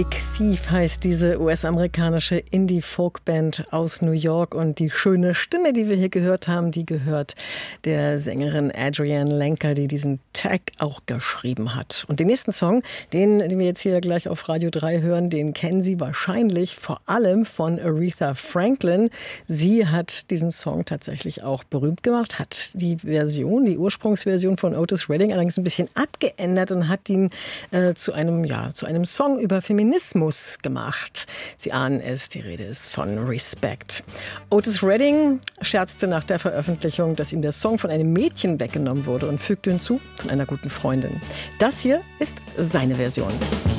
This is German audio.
Big Thief heißt diese US-amerikanische Indie-Folk-Band aus New York. Und die schöne Stimme, die wir hier gehört haben, die gehört der Sängerin Adrienne Lenker, die diesen Tag auch geschrieben hat. Und den nächsten Song, den wir jetzt hier gleich auf Radio 3 hören, den kennen Sie wahrscheinlich vor allem von Aretha Franklin. Sie hat diesen Song tatsächlich auch berühmt gemacht, hat die Ursprungsversion von Otis Redding allerdings ein bisschen abgeändert und hat ihn zu einem Song über Feminismus gemacht. Sie ahnen es, die Rede ist von Respect. Otis Redding scherzte nach der Veröffentlichung, dass ihm der Song von einem Mädchen weggenommen wurde und fügte hinzu, von einer guten Freundin. Das hier ist seine Version.